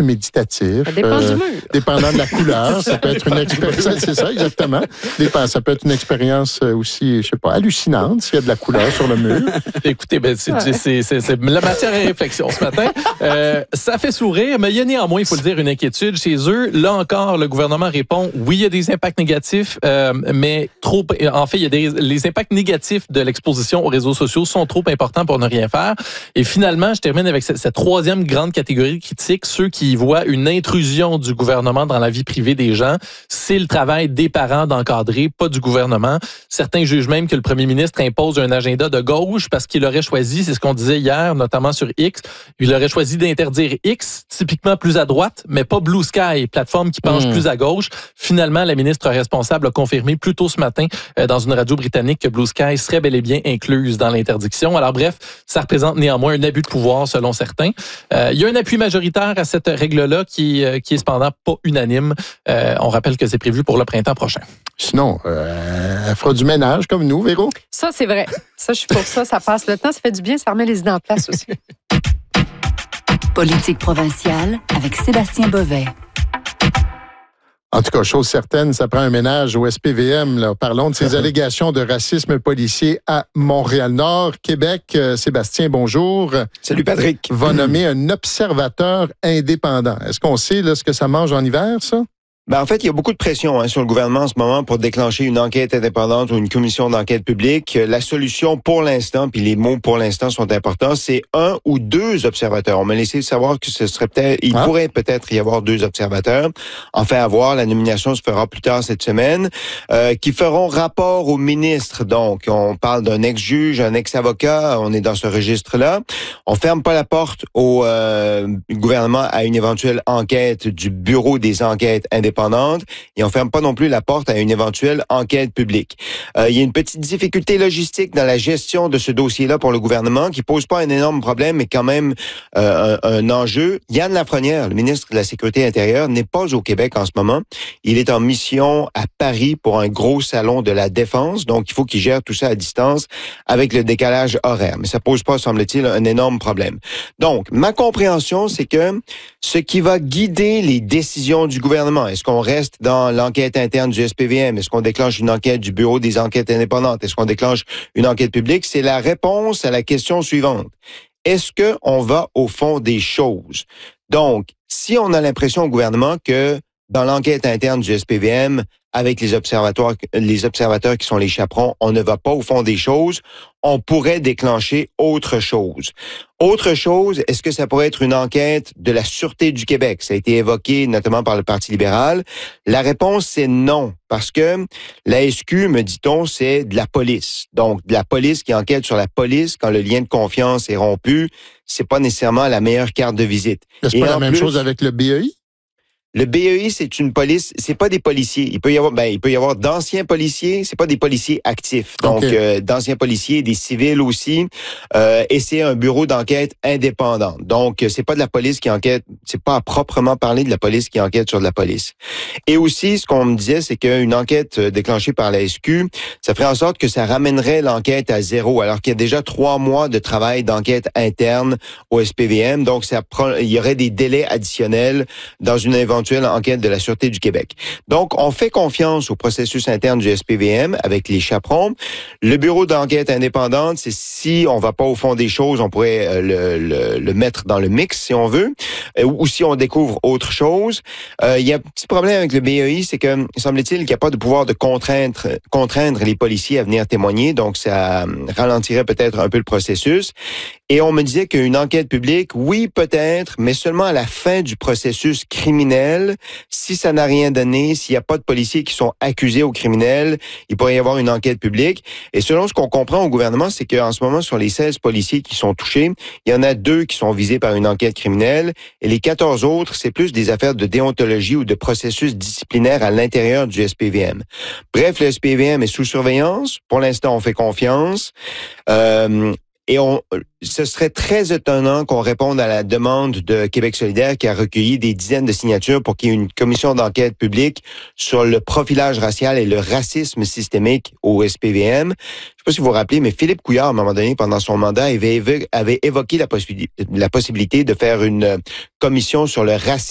méditatif. Ça dépend du mur. Dépendant de la couleur. Ça peut être une expérience, c'est ça, exactement. Ça peut être une expérience aussi, je sais pas, hallucinante s'il y a de la couleur sur le mur. Écoutez, c'est la matière à réflexion ce matin. Ça fait sourire, mais il y a néanmoins, il faut le dire, une inquiétude chez eux. Là encore, le gouvernement répond, oui, il y a des impacts négatifs, mais trop. En fait, les impacts négatifs de l'exposition aux réseaux sociaux sont trop importants pour ne rien faire. Et finalement, je termine avec cette troisième grande catégorie de critiques, ceux qui voient une intrusion du gouvernement dans la vie privée des gens. C'est le travail des parents d'encadrer, pas du gouvernement. Certains jugent même que le premier ministre impose un agenda de gauche parce qu'il aurait choisi, c'est ce qu'on disait hier, notamment sur X, il aurait choisi d'interdire X, typiquement plus à droite, mais pas Blue Sky, plateforme qui penche plus à gauche. Finalement, la ministre responsable a confirmé plus tôt ce matin dans une radio britannique que Blue Sky serait bel et bien incluse dans l'interdiction. Alors bref, ça représente néanmoins un abus de pouvoir selon certains. Il y a un appui majoritaire à cette règle-là qui est cependant pas unanime. On rappelle que c'est prévu pour le printemps prochain. Sinon, elle fera du ménage comme nous, Véro. Ça, c'est vrai. Ça, je suis pour ça. Ça passe le temps, ça fait du bien, ça remet les idées en place aussi. Politique provinciale avec Sébastien Bovet. En tout cas, chose certaine, ça prend un ménage au SPVM. Là. Parlons de ces allégations de racisme policier à Montréal-Nord. Québec, Sébastien, bonjour. Salut Patrick. Va nommer un observateur indépendant. Est-ce qu'on sait là, ce que ça mange en hiver, ça? Ben, en fait, il y a beaucoup de pression sur le gouvernement en ce moment pour déclencher une enquête indépendante ou une commission d'enquête publique. La solution pour l'instant, puis les mots pour l'instant sont importants, c'est 1 ou 2 observateurs. On m'a laissé savoir que ce serait pourrait peut-être y avoir 2 observateurs. Enfin, à voir, la nomination se fera plus tard cette semaine, qui feront rapport au ministre. Donc, on parle d'un ex-juge, un ex-avocat, on est dans ce registre-là. On ferme pas la porte au gouvernement à une éventuelle enquête du Bureau des enquêtes indépendantes. Et on ferme pas non plus la porte à une éventuelle enquête publique. Il y a une petite difficulté logistique dans la gestion de ce dossier-là pour le gouvernement qui pose pas un énorme problème, mais quand même un enjeu. Yann Lafrenière, le ministre de la Sécurité intérieure, n'est pas au Québec en ce moment. Il est en mission à Paris pour un gros salon de la défense, donc il faut qu'il gère tout ça à distance avec le décalage horaire. Mais ça pose pas, semble-t-il, un énorme problème. Donc, ma compréhension, c'est que ce qui va guider les décisions du gouvernement, est-ce qu'on reste dans l'enquête interne du SPVM? Est-ce qu'on déclenche une enquête du Bureau des enquêtes indépendantes? Est-ce qu'on déclenche une enquête publique? C'est la réponse à la question suivante. Est-ce qu'on va au fond des choses? Donc, si on a l'impression au gouvernement que dans l'enquête interne du SPVM, avec les observateurs qui sont les chaperons, on ne va pas au fond des choses, on pourrait déclencher autre chose. Autre chose, est-ce que ça pourrait être une enquête de la Sûreté du Québec? Ça a été évoqué notamment par le Parti libéral. La réponse, c'est non, parce que la SQ, me dit-on, c'est de la police. Donc, de la police qui enquête sur la police quand le lien de confiance est rompu, c'est pas nécessairement la meilleure carte de visite. C'est pas la même chose avec le BEI? Le BEI, c'est une police, c'est pas des policiers. Il peut y avoir d'anciens policiers, c'est pas des policiers actifs. Donc, d'anciens policiers, des civils aussi. Et c'est un bureau d'enquête indépendant. Donc, c'est pas de la police qui enquête, c'est pas à proprement parler de la police qui enquête sur de la police. Et aussi, ce qu'on me disait, c'est qu'une enquête déclenchée par la SQ, ça ferait en sorte que ça ramènerait l'enquête à 0, alors qu'il y a déjà 3 mois de travail d'enquête interne au SPVM. Donc, il y aurait des délais additionnels dans une éventuelle enquête de la Sûreté du Québec. Donc, on fait confiance au processus interne du SPVM avec les chaperons. Le bureau d'enquête indépendante, c'est si on va pas au fond des choses, on pourrait le mettre dans le mix, si on veut, ou si on découvre autre chose. Il y a un petit problème avec le BEI, c'est que, semble-t-il, qu'il n'y a pas de pouvoir de contraindre les policiers à venir témoigner, donc ça ralentirait peut-être un peu le processus. Et on me disait qu'une enquête publique, oui, peut-être, mais seulement à la fin du processus criminel. Si ça n'a rien donné, s'il n'y a pas de policiers qui sont accusés au criminel, il pourrait y avoir une enquête publique. Et selon ce qu'on comprend au gouvernement, c'est qu'en ce moment, sur les 16 policiers qui sont touchés, il y en a 2 qui sont visés par une enquête criminelle. Et les 14 autres, c'est plus des affaires de déontologie ou de processus disciplinaire à l'intérieur du SPVM. Bref, le SPVM est sous surveillance. Pour l'instant, on fait confiance. Et ce serait très étonnant qu'on réponde à la demande de Québec solidaire qui a recueilli des dizaines de signatures pour qu'il y ait une commission d'enquête publique sur le profilage racial et le racisme systémique au SPVM. Je ne sais pas si vous vous rappelez, mais Philippe Couillard, à un moment donné, pendant son mandat, avait évoqué la possibilité de faire une commission sur le racisme